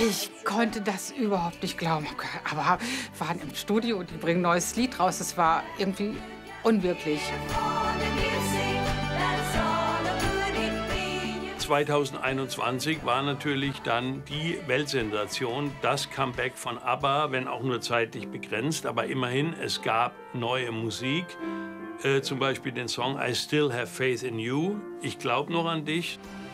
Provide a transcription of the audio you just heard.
Ich konnte das überhaupt nicht glauben. Aber wir waren im Studio und die bringen ein neues Lied raus. Das war irgendwie unwirklich. 2021 war natürlich dann die Weltsensation, das Comeback von ABBA, wenn auch nur zeitlich begrenzt, aber immerhin, es gab neue Musik, zum Beispiel den Song I Still Have Faith in You, ich glaube noch an dich.